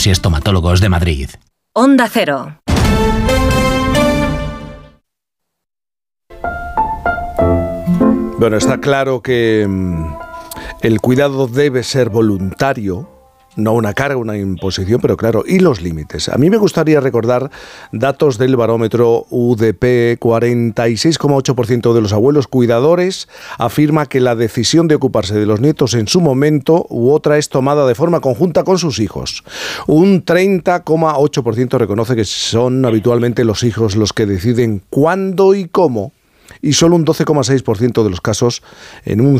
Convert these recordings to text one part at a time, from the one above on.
y Estomatólogos de Madrid. Onda Cero. Bueno, está claro que el cuidado debe ser voluntario, no una carga, una imposición, pero claro, y los límites. A mí me gustaría recordar datos del barómetro UDP. 46,8% de los abuelos cuidadores afirma que la decisión de ocuparse de los nietos en su momento u otra es tomada de forma conjunta con sus hijos. Un 30,8% reconoce que son habitualmente los hijos los que deciden cuándo y cómo. Y solo un 12,6% de los casos, en un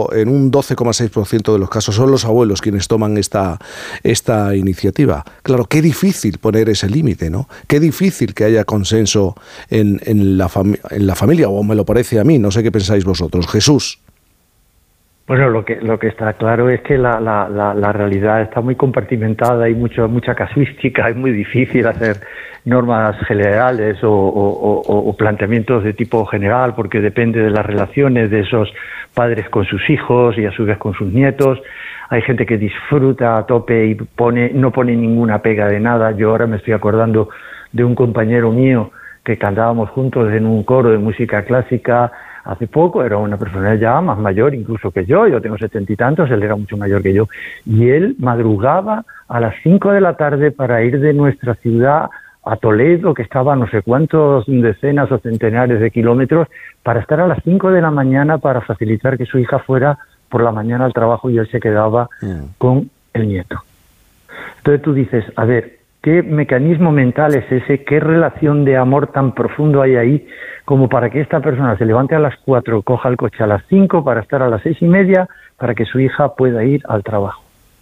12,6% de los casos, son los abuelos quienes toman esta iniciativa. Claro, qué difícil poner ese límite, ¿no? Qué difícil que haya consenso en la familia, o me lo parece a mí, no sé qué pensáis vosotros. Jesús. Bueno, lo que está claro es que la realidad está muy compartimentada, hay mucha casuística, es muy difícil hacer normas generales o planteamientos de tipo general, porque depende de las relaciones de esos padres con sus hijos y a su vez con sus nietos. Hay gente que disfruta a tope y no pone ninguna pega de nada. Yo ahora me estoy acordando de un compañero mío que cantábamos juntos en un coro de música clásica hace poco. Era una persona ya más mayor incluso que yo tengo 70 y tantos, él era mucho mayor que yo, y él madrugaba a las 5 de la tarde para ir de nuestra ciudad a Toledo, que estaba a no sé cuántos decenas o centenares de kilómetros, para estar a las 5 de la mañana para facilitar que su hija fuera por la mañana al trabajo y él se quedaba con el nieto. Entonces tú dices, a ver, ¿qué mecanismo mental es ese? ¿Qué relación de amor tan profundo hay ahí como para que esta persona se levante a las 4, coja el coche a las 5 para estar a las 6:30 para que su hija pueda ir al trabajo?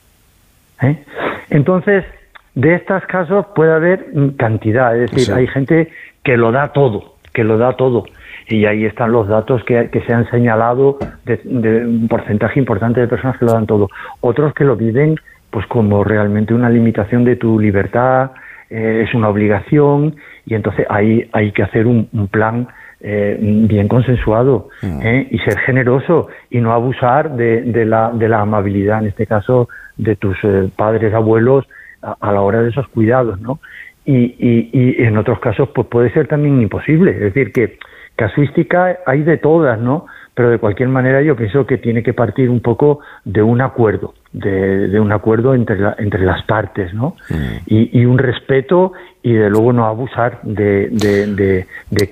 Entonces, de estos casos puede haber cantidad, es decir, sí. Hay gente que lo da todo, y ahí están los datos que se han señalado de un porcentaje importante de personas que lo dan todo. Otros que lo viven pues como realmente una limitación de tu libertad, es una obligación, y entonces hay que hacer un plan bien consensuado, y ser generoso y no abusar de la amabilidad, en este caso, de tus padres, abuelos, a la hora de esos cuidados, ¿no? Y en otros casos pues puede ser también imposible, es decir, que casuística hay de todas, ¿no? Pero de cualquier manera yo pienso que tiene que partir un poco de un acuerdo, de un acuerdo entre las partes, ¿no? Y un respeto, y de luego no abusar de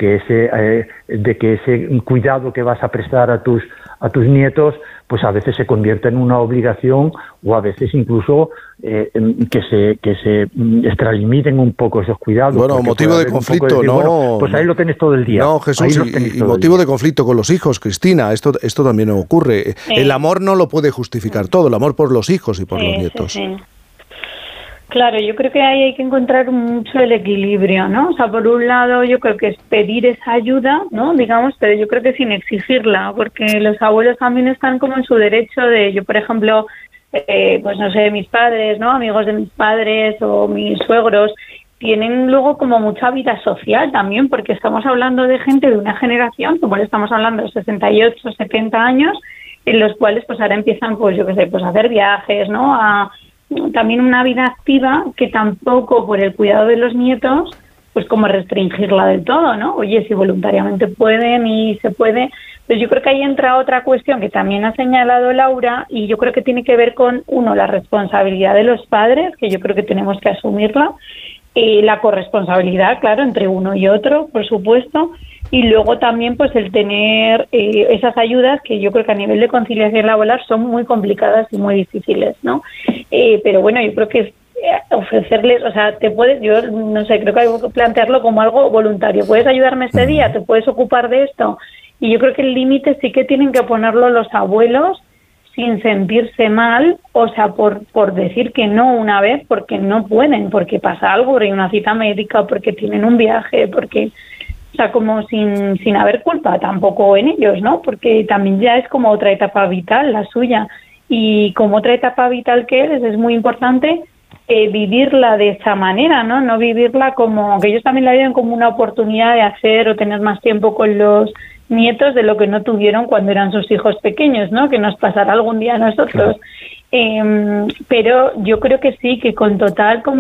que ese cuidado que vas a prestar a tus nietos pues a veces se convierta en una obligación, o a veces incluso que se extralimiten un poco esos cuidados. Bueno, motivo de conflicto, decir, no. Bueno, pues ahí lo tenés todo el día. No, Jesús, y motivo de conflicto con los hijos, Cristina. Esto también ocurre. Sí. El amor no lo puede justificar todo, el amor por los hijos y por los nietos. Sí. Claro, yo creo que ahí hay que encontrar mucho el equilibrio, ¿no? O sea, por un lado yo creo que es pedir esa ayuda, ¿no? Digamos, pero yo creo que sin exigirla, porque los abuelos también están como en su derecho de, yo por ejemplo, pues no sé, mis padres, ¿no? Amigos de mis padres o mis suegros, tienen luego como mucha vida social también, porque estamos hablando de gente de una generación, como estamos hablando de 68, 70 años, en los cuales pues ahora empiezan, pues yo qué sé, pues a hacer viajes, ¿no? También una vida activa, que tampoco por el cuidado de los nietos pues como restringirla del todo, ¿no? Oye, si voluntariamente pueden y se puede, pues yo creo que ahí entra otra cuestión que también ha señalado Laura, y yo creo que tiene que ver con, uno, la responsabilidad de los padres, que yo creo que tenemos que asumirla, la corresponsabilidad, claro, entre uno y otro, por supuesto, y luego también pues el tener esas ayudas que yo creo que a nivel de conciliación laboral son muy complicadas y muy difíciles, ¿no? Pero bueno, yo creo que ofrecerles, o sea, yo no sé, creo que hay que plantearlo como algo voluntario. ¿Puedes ayudarme este día? ¿Te puedes ocupar de esto? Y yo creo que el límite sí que tienen que ponerlo los abuelos, sin sentirse mal, o sea, por decir que no una vez, porque no pueden, porque pasa algo, porque hay una cita médica, porque tienen un viaje, porque, o sea, como sin haber culpa tampoco en ellos, ¿no? Porque también ya es como otra etapa vital la suya, y como otra etapa vital que es muy importante vivirla de esa manera, ¿no? No vivirla como, que ellos también la viven como una oportunidad de hacer o tener más tiempo con los nietos de lo que no tuvieron cuando eran sus hijos pequeños, ¿no? Que nos pasará algún día a nosotros. Pero yo creo que sí, que con total